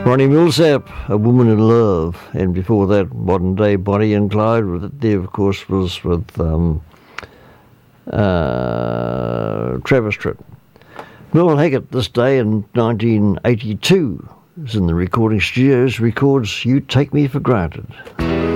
Ronnie Millsap, A Woman in Love, and before that, modern day Bonnie and Clyde. There, of course, was with Travis Tritt. Merle Haggard, this day in 1982, is in the recording studios, records You Take Me for Granted.